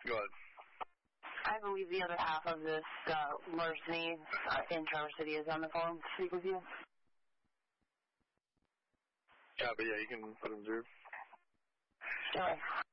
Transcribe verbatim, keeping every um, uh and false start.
Go ahead. I believe the other half of this uh, larceny uh, in Traverse City is on the phone to speak with you. Yeah, but yeah, you can put him through. Sure.